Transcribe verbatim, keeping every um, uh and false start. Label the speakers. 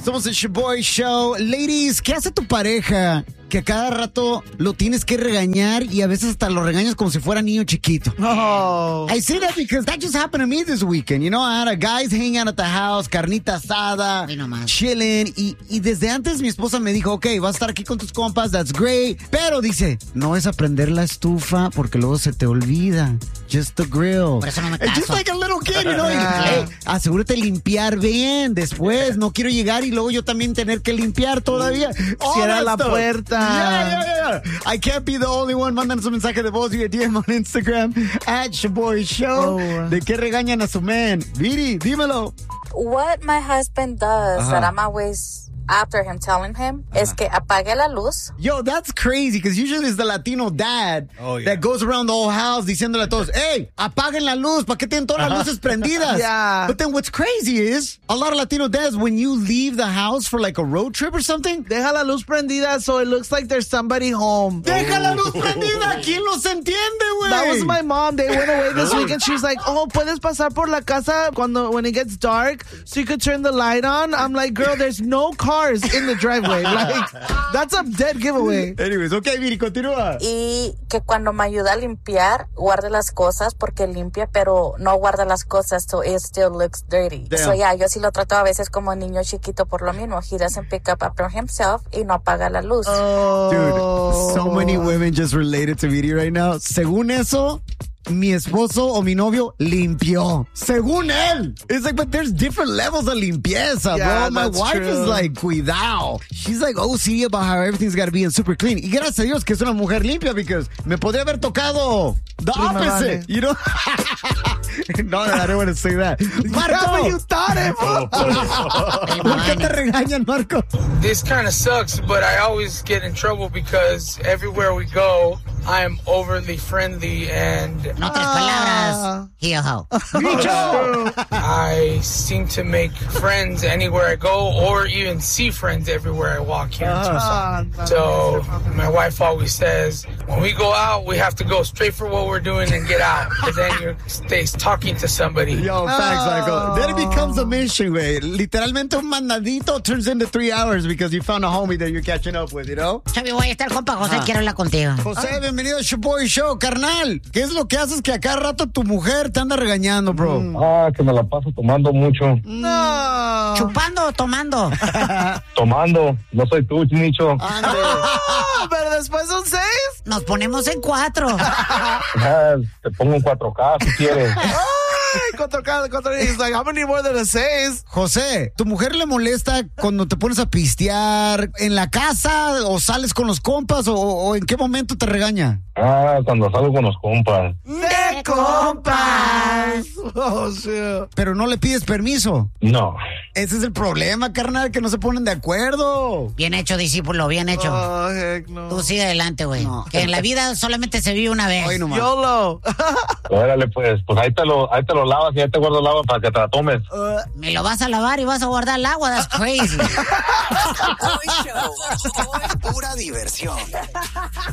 Speaker 1: Somos el Shaboy Show. Ladies, ¿qué hace tu pareja que a cada rato lo tienes que regañar y a veces hasta lo regañas como si fuera niño chiquito?
Speaker 2: Oh.
Speaker 1: I say that because that just happened to me this weekend. You know, I had a guys hanging out at the house, carnita asada, chilling. Y, y desde antes mi esposa me dijo, ok, vas a estar aquí con tus compas, that's great. Pero dice, no es a prender la estufa porque luego se te olvida. Just the grill.
Speaker 3: Por eso no me caso.
Speaker 1: Just like a little kid, you know. Hey, asegúrate de limpiar bien después. No quiero llegar y luego yo también tener que limpiar todavía.
Speaker 2: Cierra la
Speaker 1: stuff.
Speaker 2: puerta.
Speaker 1: Yeah, yeah, yeah. I can't be the only one. Mándanos un mensaje de voz vía D M on Instagram at Shaboy Show.
Speaker 2: Oh.
Speaker 1: ¿De qué regañan a su man? Viri, dímelo.
Speaker 4: What my husband does
Speaker 1: Uh-huh.
Speaker 4: that I'm always after him telling him uh-huh. es que apague la luz.
Speaker 1: Yo, that's crazy because usually it's the Latino dad
Speaker 5: oh, yeah.
Speaker 1: that goes around the whole house diciéndole a todos, hey, apaguen la luz, ¿para qué tienen todas las luces prendidas?
Speaker 2: Yeah.
Speaker 1: But then what's crazy is a lot of Latino dads, when you leave the house for like a road trip or something,
Speaker 2: Deja la luz prendida so it looks like there's somebody home.
Speaker 1: deja la luz prendida. ¿Quién los entiende, güey?
Speaker 2: That was my mom. They went away this weekend. She was like, oh, puedes pasar por la casa cuando, when it gets dark so you could turn the light on. I'm like, girl, there's no cars in the driveway. Like, that's a dead giveaway.
Speaker 1: Anyways, okay, Viri, continúa.
Speaker 4: Y que cuando me ayuda a limpiar, guarde las cosas porque limpia, pero no guarda las cosas so it still looks dirty.
Speaker 1: Damn.
Speaker 4: So yeah, yo sí lo trato a veces como niño chiquito por lo mismo. He doesn't pick up after himself y no apaga la luz.
Speaker 2: Oh.
Speaker 1: Dude, so many women just related to Viri right now. Según eso, mi esposo o mi novio limpió. Según él. It's like, but there's different levels of limpieza,
Speaker 2: Yeah,
Speaker 1: bro. My
Speaker 2: that's
Speaker 1: wife
Speaker 2: true.
Speaker 1: is like, cuidado. She's like O C D about how everything's got to be in super clean. Y gracias a Dios que es una mujer limpia, because me podría haber tocado the
Speaker 2: Prima
Speaker 1: opposite,
Speaker 2: vale.
Speaker 1: you know? No, no, I don't want to say that. Marco!
Speaker 2: Yeah, but you thought it, bro.
Speaker 1: ¿Por qué te regañan, Marco?
Speaker 6: This kind of sucks, but I always get in trouble because everywhere we go, I am overly friendly and
Speaker 3: En otras palabras, hijo.
Speaker 6: I seem to make friends anywhere I go or even see friends everywhere I walk here in Tucson. So my wife always says, when we go out, we have to go straight for what we're doing and get out. Because then you're stays talking to somebody.
Speaker 1: Yo, thanks, Marco. Then it becomes a mission, güey. Literalmente un mandadito turns into three hours because you found a homie that you're catching up with, you know?
Speaker 3: Chavi, voy a estar compa José, quiero hablar contigo.
Speaker 1: José, bienvenido a Shaboy Show, carnal. ¿Qué es lo que haces que a cada rato tu mujer te anda regañando, bro?
Speaker 7: Ah, que me la paso tomando mucho.
Speaker 2: No.
Speaker 3: ¿Chupando o tomando?
Speaker 7: Tomando. No soy tú, Nicho.
Speaker 1: Ande.
Speaker 2: Oh, pero después son seis.
Speaker 3: Nos ponemos en cuatro.
Speaker 7: Ah, te pongo un cuatro K si quieres.
Speaker 2: Ay, cuatro K, cuatro K. He's like, how many more than a seis?
Speaker 1: José, ¿tu mujer le molesta cuando te pones a pistear en la casa o sales con los compas o, o en qué momento te regaña?
Speaker 7: Ah, cuando salgo con los compas.
Speaker 2: ¡De compas! Oh, shit.
Speaker 1: Pero no le pides permiso.
Speaker 7: No.
Speaker 1: Ese es el problema, carnal, que no se ponen de acuerdo.
Speaker 3: Bien hecho, discípulo, bien hecho.
Speaker 2: Oh, heck no.
Speaker 3: Tú sigue adelante, güey.
Speaker 1: No.
Speaker 3: Que en la vida solamente se vive una vez.
Speaker 1: Hoy nomás.
Speaker 2: YOLO.
Speaker 7: Órale, pues, pues ahí te lo, ahí te lo lavas y ahí te guardo el agua para que te la tomes.
Speaker 3: Me lo vas a lavar y vas a guardar el agua. That's crazy.
Speaker 8: Pura diversión.